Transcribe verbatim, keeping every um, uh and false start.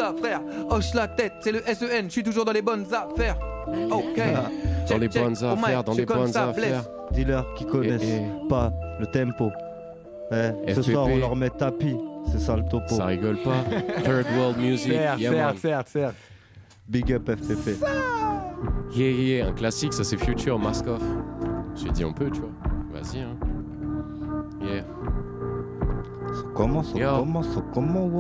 ça, frère. Hoche la tête, c'est le S E N, je suis toujours dans les bonnes affaires. Ok. Dans les bonnes affaires, dans les bonnes affaires. Dealers qui connaissent Et- et- pas le tempo. Eh, ce F P P. soir, on leur met tapis. C'est ça le topo. Ça rigole pas. Third world music. Certes, Yeah, man. certes, certes, certes. Big up F P P. Yeah, yeah, un classique, ça c'est Future, Mask Off. J'ai dit on peut, tu vois. Vas-y, hein. Yeah. Ça commence, ça Yo. commence, ça commence.